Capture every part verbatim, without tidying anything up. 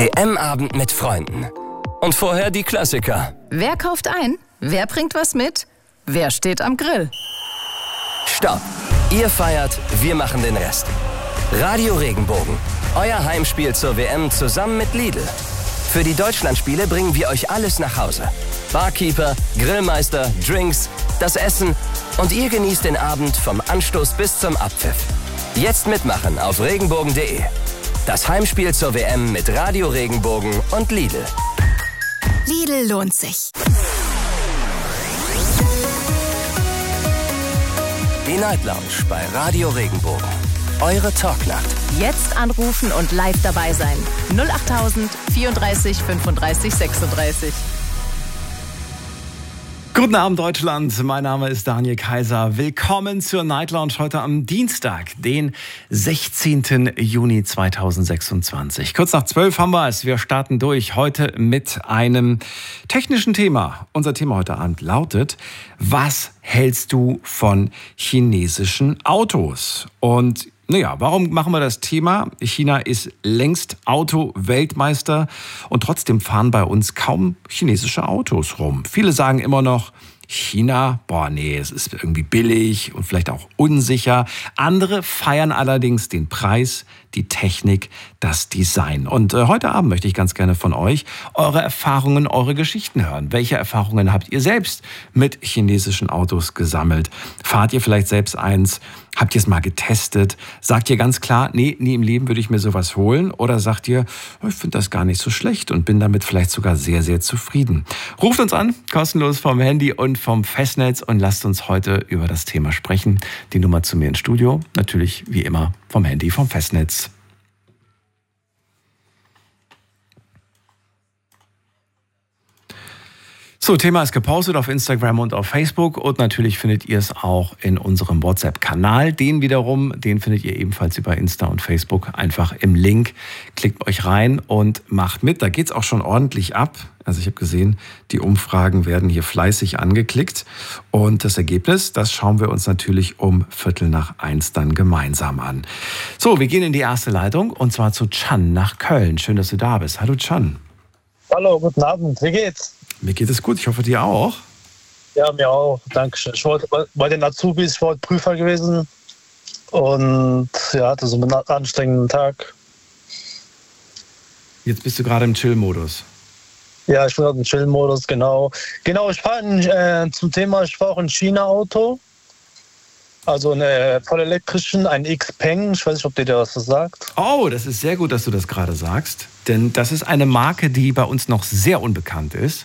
W M-Abend mit Freunden. Und vorher die Klassiker. Wer kauft ein? Wer bringt was mit? Wer steht am Grill? Stopp! Ihr feiert, wir machen den Rest. Radio Regenbogen. Euer Heimspiel zur W M zusammen mit Lidl. Für die Deutschlandspiele bringen wir euch alles nach Hause. Barkeeper, Grillmeister, Drinks, das Essen und ihr genießt den Abend vom Anstoß bis zum Abpfiff. Jetzt mitmachen auf regenbogen punkt de. Das Heimspiel zur W M mit Radio Regenbogen und Lidl. Lidl lohnt sich. Die Night Lounge bei Radio Regenbogen. Eure Talknacht. Jetzt anrufen und live dabei sein. null achttausend vierunddreißig fünfunddreißig sechsunddreißig. Guten Abend Deutschland, mein Name ist Daniel Kaiser. Willkommen zur Night Lounge heute am Dienstag, den sechzehnten Juni zweitausendsechsundzwanzig. Kurz nach zwölf haben wir es. Wir starten durch heute mit einem technischen Thema. Unser Thema heute Abend lautet: Was hältst du von chinesischen Autos? Und naja, warum machen wir das Thema? China ist längst Auto-Weltmeister und trotzdem fahren bei uns kaum chinesische Autos rum. Viele sagen immer noch, China, boah nee, es ist irgendwie billig und vielleicht auch unsicher. Andere feiern allerdings den Preis, die Technik, das Design. Und äh, heute Abend möchte ich ganz gerne von euch eure Erfahrungen, eure Geschichten hören. Welche Erfahrungen habt ihr selbst mit chinesischen Autos gesammelt? Fahrt ihr vielleicht selbst eins? Habt ihr es mal getestet? Sagt ihr ganz klar, nee, nie im Leben würde ich mir sowas holen? Oder sagt ihr, ich finde das gar nicht so schlecht und bin damit vielleicht sogar sehr, sehr zufrieden? Ruft uns an, kostenlos vom Handy und vom Festnetz, und lasst uns heute über das Thema sprechen. Die Nummer zu mir ins Studio, natürlich wie immer vom Handy, vom Festnetz. So, Thema ist gepostet auf Instagram und auf Facebook, und natürlich findet ihr es auch in unserem WhatsApp-Kanal. Den wiederum, den findet ihr ebenfalls über Insta und Facebook. Einfach im Link, klickt euch rein und macht mit. Da geht's auch schon ordentlich ab. Also ich habe gesehen, die Umfragen werden hier fleißig angeklickt. Und das Ergebnis, das schauen wir uns natürlich um Viertel nach eins dann gemeinsam an. So, wir gehen in die erste Leitung, und zwar zu Can nach Köln. Schön, dass du da bist. Hallo Can. Hallo, guten Abend. Wie geht's? Mir geht es gut, ich hoffe dir auch. Ja, mir auch, dankeschön. Ich wollte bei den Azubis, ich wollte Prüfer gewesen und ja, hatte so einen anstrengenden Tag. Jetzt bist du gerade im Chill-Modus. Ja, ich bin gerade im Chill-Modus, genau. Genau, ich fahre äh, zum Thema, ich fahre auch ein China-Auto, also einen voll elektrischen, ein Xpeng. Ich weiß nicht, ob dir das was sagt. Oh, das ist sehr gut, dass du das gerade sagst, denn das ist eine Marke, die bei uns noch sehr unbekannt ist.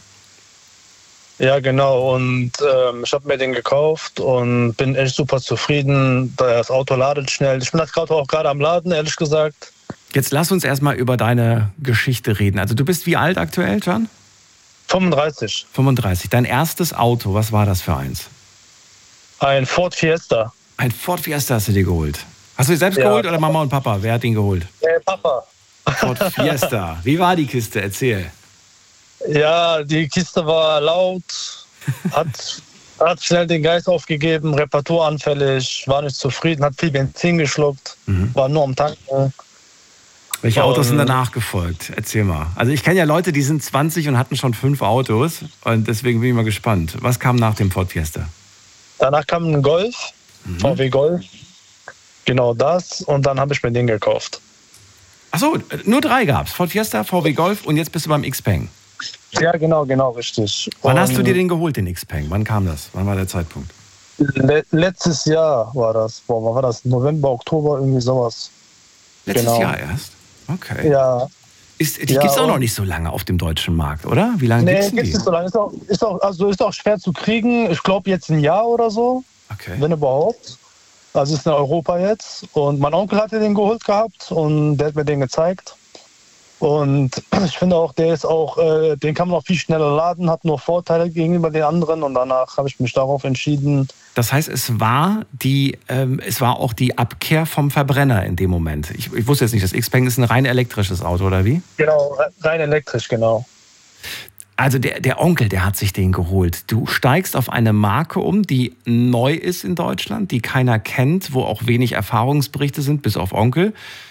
Ja, genau. Und ähm, ich habe mir den gekauft und bin echt super zufrieden. Das Auto ladet schnell. Ich bin das Auto auch gerade am Laden, ehrlich gesagt. Jetzt lass uns erstmal über deine Geschichte reden. Also du bist wie alt aktuell, Can? fünfunddreißig. fünfunddreißig. Dein erstes Auto, was war das für eins? Ein Ford Fiesta. Ein Ford Fiesta hast du dir geholt. Hast du ihn selbst Ja. geholt oder Mama und Papa? Wer hat ihn geholt? Äh, Papa. Ford Fiesta. Wie war die Kiste? Erzähl. Ja, die Kiste war laut, hat, hat schnell den Geist aufgegeben, reparaturanfällig, war nicht zufrieden, hat viel Benzin geschluckt, mhm. war nur am Tanken. Welche und, Autos sind danach gefolgt? Erzähl mal. Also ich kenne ja Leute, die sind zwanzig und hatten schon fünf Autos, und deswegen bin ich mal gespannt. Was kam nach dem Ford Fiesta? Danach kam ein Golf, mhm. V W Golf, genau das, und dann habe ich mir den gekauft. Achso, nur drei gab's. Ford Fiesta, V W Golf, und jetzt bist du beim Xpeng. Ja, genau, genau, richtig. Wann und hast du dir den geholt, den Xpeng? Wann kam das? Wann war der Zeitpunkt? Le- letztes Jahr war das. Boah, wann war das? November, Oktober, irgendwie sowas. Letztes genau. Jahr erst? Okay. Ja. Ist, die ja, gibt es auch noch nicht so lange auf dem deutschen Markt, oder? Wie lange nee, gibt's denn gibt's die? nicht so lange. Ist auch, ist auch, also ist auch schwer zu kriegen. Ich glaube jetzt ein Jahr oder so, Okay. wenn überhaupt. Also ist in Europa jetzt. Und mein Onkel hatte den geholt gehabt und der hat mir den gezeigt. Und ich finde auch, der ist auch, äh, den kann man auch viel schneller laden, hat nur Vorteile gegenüber den anderen, und danach habe ich mich darauf entschieden. Das heißt, es war die, ähm, es war auch die Abkehr vom Verbrenner in dem Moment. Ich, ich wusste jetzt nicht, das Xpeng ist ein rein elektrisches Auto, oder wie? Genau, rein elektrisch, genau. Also der, der Onkel, der hat sich den geholt. Du steigst auf eine Marke um, die neu ist in Deutschland, die keiner kennt, wo auch wenig Erfahrungsberichte sind, bis auf Onkel.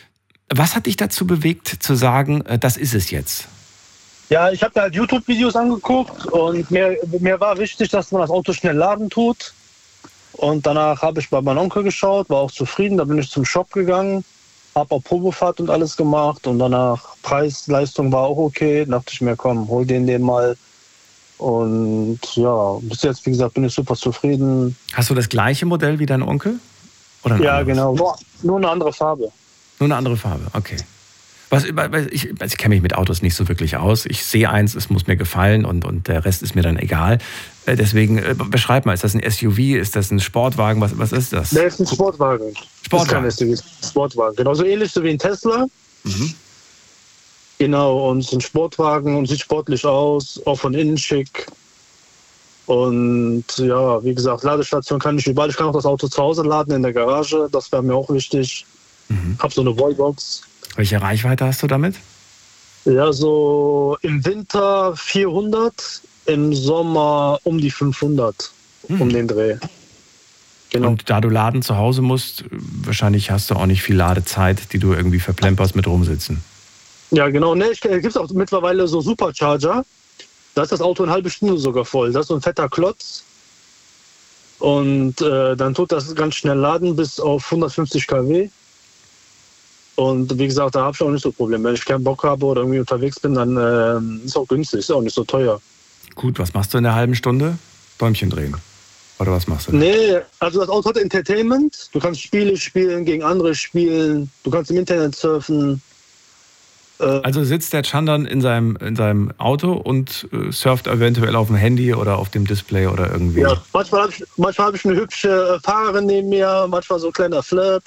Was hat dich dazu bewegt, zu sagen, das ist es jetzt? Ja, ich habe da halt YouTube-Videos angeguckt und mir, mir war wichtig, dass man das Auto schnell laden tut. Und danach habe ich bei meinem Onkel geschaut, war auch zufrieden. Da bin ich zum Shop gegangen, habe auch Probefahrt und alles gemacht. Und danach Preis, Leistung war auch okay. Da dachte ich mir, komm, hol den den mal. Und ja, bis jetzt, wie gesagt, bin ich super zufrieden. Hast du das gleiche Modell wie dein Onkel? Oder ein ja, anderes? genau. Nur, nur eine andere Farbe. Nur eine andere Farbe, okay. Was, ich ich kenne mich mit Autos nicht so wirklich aus. Ich sehe eins, es muss mir gefallen und, und der Rest ist mir dann egal. Deswegen, beschreib mal, ist das ein S U V, ist das ein Sportwagen, was, was ist das? Nee, ist ein Sportwagen. Sportwagen. Das ist kein S U V, Sportwagen. Genauso ähnlich so wie ein Tesla. Mhm. Genau, und es ist ein Sportwagen und sieht sportlich aus, auch von innen schick. Und ja, wie gesagt, Ladestation kann ich überall. Ich kann auch das Auto zu Hause laden in der Garage, das wäre mir auch wichtig. Mhm. Hab so eine Wallbox. Welche Reichweite hast du damit? Ja, so im Winter vierhundert, im Sommer um die fünfhundert, hm. um den Dreh. Genau. Und da du laden zu Hause musst, wahrscheinlich hast du auch nicht viel Ladezeit, die du irgendwie verplemperst mit rumsitzen. Ja, genau. Ne, es gibt auch mittlerweile so Supercharger. Da ist das Auto eine halbe Stunde sogar voll. Das ist so ein fetter Klotz. Und äh, dann tut das ganz schnell laden bis auf hundertfünfzig Kilowatt. Und wie gesagt, da habe ich auch nicht so ein Problem. Wenn ich keinen Bock habe oder irgendwie unterwegs bin, dann äh, ist es auch günstig, ist auch nicht so teuer. Gut, was machst du in der halben Stunde? Däumchen drehen. Oder was machst du? Nee, also das Auto hat Entertainment. Du kannst Spiele spielen, gegen andere spielen. Du kannst im Internet surfen. Äh, also sitzt der Chandan in seinem, in seinem Auto und äh, surft eventuell auf dem Handy oder auf dem Display oder irgendwie? Ja, manchmal habe ich, manchmal hab ich eine hübsche Fahrerin neben mir, manchmal so ein kleiner Flirt.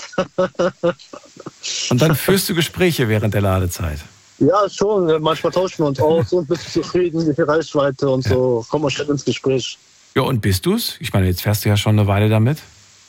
Und dann führst du Gespräche während der Ladezeit? Ja, schon. Manchmal tauschen wir uns aus und bist du zufrieden, wie viel Reichweite und ja. so. Kommen wir schnell ins Gespräch. Ja, und bist du's? Ich meine, jetzt fährst du ja schon eine Weile damit.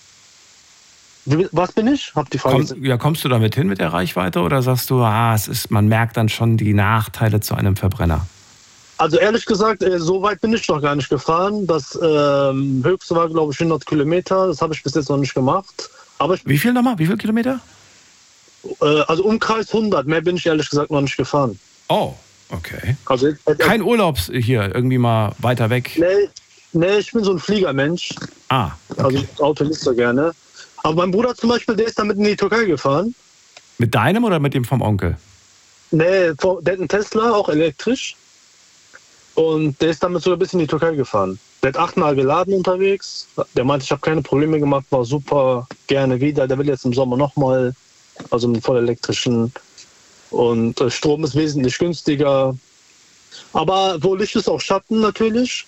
Was bin ich? Hab die Frage. Komm, ja, kommst du damit hin mit der Reichweite oder sagst du, ah, es ist, man merkt dann schon die Nachteile zu einem Verbrenner? Also ehrlich gesagt, so weit bin ich noch gar nicht gefahren. Das ähm, höchste war, glaube ich, hundert Kilometer. Das habe ich bis jetzt noch nicht gemacht. Aber ich, Wie viel nochmal? Wie viele Kilometer? Äh, also Umkreis hundert. Mehr bin ich ehrlich gesagt noch nicht gefahren. Oh, okay. Also, äh, Kein Urlaubs hier, irgendwie mal weiter weg? Nee, nee, ich bin so ein Fliegermensch. Ah, okay. Also das Auto nicht so gerne. Aber mein Bruder zum Beispiel, der ist damit in die Türkei gefahren. Mit deinem oder mit dem vom Onkel? Nee, der hat einen Tesla, auch elektrisch. Und der ist damit sogar bis in die Türkei gefahren. Der hat achtmal geladen unterwegs. Der meinte, ich habe keine Probleme gemacht, war super, gerne wieder. Der will jetzt im Sommer nochmal, also mit voll elektrischen. Und äh, Strom ist wesentlich günstiger. Aber wo Licht ist, auch Schatten natürlich.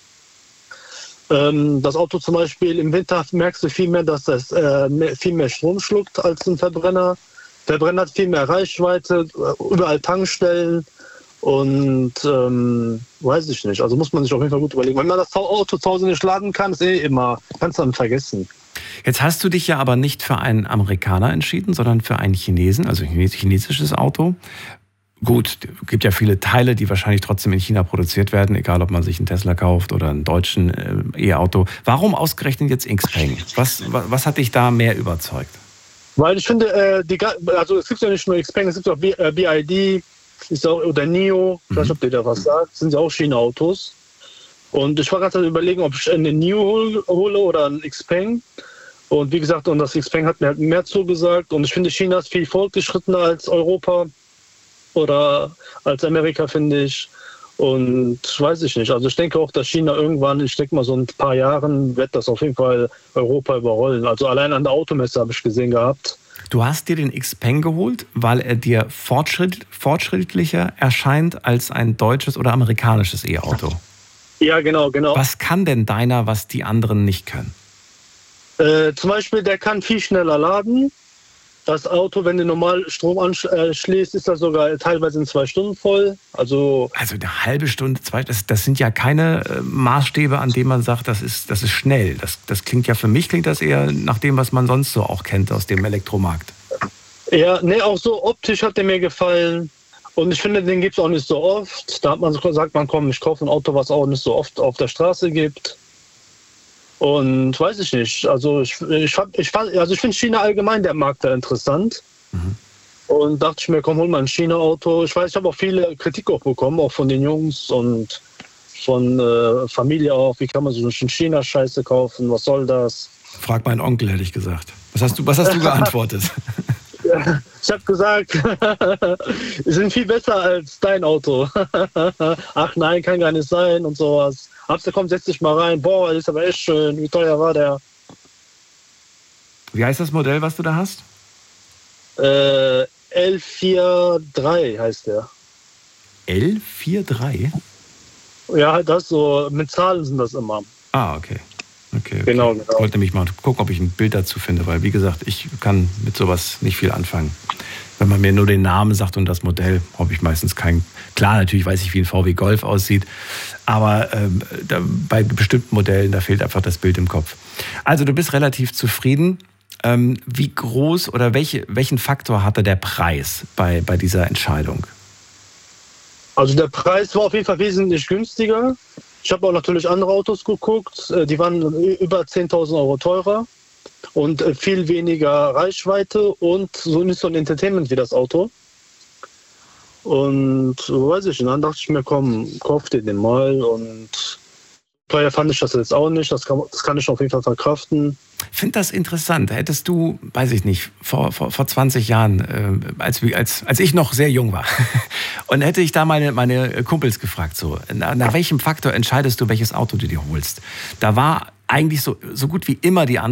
Ähm, das Auto zum Beispiel im Winter merkst du viel mehr, dass das äh, mehr, viel mehr Strom schluckt als ein Verbrenner. Verbrenner hat viel mehr Reichweite, überall Tankstellen und ähm, weiß ich nicht. Also muss man sich auf jeden Fall gut überlegen. Wenn man das Auto zu Hause nicht laden kann, ist eh immer, kannst du dann vergessen. Jetzt hast du dich ja aber nicht für einen Amerikaner entschieden, sondern für einen Chinesen, also ein chinesisches Auto. Gut, es gibt ja viele Teile, die wahrscheinlich trotzdem in China produziert werden, egal ob man sich einen Tesla kauft oder einen deutschen äh, E-Auto. Warum ausgerechnet jetzt Xpeng? Was, was hat dich da mehr überzeugt? Weil ich finde, äh, die, also es gibt ja nicht nur Xpeng, es gibt auch B I D ist auch, oder NIO, ich weiß nicht, ob ihr da was sagt, das sind ja auch China-Autos. Und ich war gerade überlegen, ob ich eine NIO hole oder einen Xpeng. Und wie gesagt, und das Xpeng hat mir halt mehr zugesagt. Und ich finde, China ist viel fortgeschrittener als Europa oder als Amerika, finde ich. Und weiß ich nicht. Also ich denke auch, dass China irgendwann, ich denke mal so ein paar Jahren, wird das auf jeden Fall Europa überrollen. Also allein an der Automesse habe ich gesehen gehabt. Du hast dir den Xpeng geholt, weil er dir fortschritt, fortschrittlicher erscheint als ein deutsches oder amerikanisches E-Auto. Ja, genau, genau. Was kann denn deiner, was die anderen nicht können? Äh, zum Beispiel, der kann viel schneller laden. Das Auto, wenn du normal Strom anschließt, ist das sogar teilweise in zwei Stunden voll. Also, also eine halbe Stunde, zwei, das, das sind ja keine äh, Maßstäbe, an denen man sagt, das ist, das ist schnell. Das, das klingt ja für mich, klingt das eher nach dem, was man sonst so auch kennt aus dem Elektromarkt. Ja, nee, auch so optisch hat der mir gefallen. Und ich finde, den gibt es auch nicht so oft. Da hat man gesagt, man komm, ich kaufe ein Auto, was auch nicht so oft auf der Straße gibt. Und weiß ich nicht. Also ich, ich, ich, also ich finde China allgemein der Markt da interessant. Mhm. Und dachte ich mir, komm, hol mal ein China-Auto. Ich weiß, ich habe auch viele Kritik auch bekommen, auch von den Jungs und von äh, Familie auch. Wie kann man so eine China-Scheiße kaufen? Was soll das? Frag meinen Onkel, hätte ich gesagt. Was hast du, was hast du geantwortet? Ich habe gesagt, die sind viel besser als dein Auto. Ach nein, kann gar nicht sein und sowas. Hab's, komm, setz dich mal rein. Boah, das ist aber echt schön. Wie teuer war der? Wie heißt das Modell, was du da hast? Äh, L dreiundvierzig heißt der. L dreiundvierzig? Ja, halt das so. Mit Zahlen sind das immer. Ah, okay. Okay, okay. Genau, genau. Ich wollte nämlich mal gucken, ob ich ein Bild dazu finde, weil, wie gesagt, ich kann mit sowas nicht viel anfangen. Wenn man mir nur den Namen sagt und das Modell, habe ich meistens kein... Klar, natürlich weiß ich, wie ein V W Golf aussieht, aber ähm, da, bei bestimmten Modellen, da fehlt einfach das Bild im Kopf. Also du bist relativ zufrieden. Ähm, wie groß oder welche, welchen Faktor hatte der Preis bei, bei dieser Entscheidung? Also der Preis war auf jeden Fall wesentlich günstiger. Ich habe auch natürlich andere Autos geguckt, die waren über zehntausend Euro teurer und viel weniger Reichweite und so nicht so ein Entertainment wie das Auto. Und weiß ich, und dann dachte ich mir, komm, kauf dir den mal. Und teuer fand ich das jetzt auch nicht, das kann, das kann ich auf jeden Fall verkraften. Ich finde das interessant. Hättest du, weiß ich nicht, vor, vor, vor zwanzig Jahren, äh, als, als, als ich noch sehr jung war, und hätte ich da meine, meine Kumpels gefragt, so, nach, nach welchem Faktor entscheidest du, welches Auto du dir holst? Da war eigentlich so, so gut wie immer die Antwort,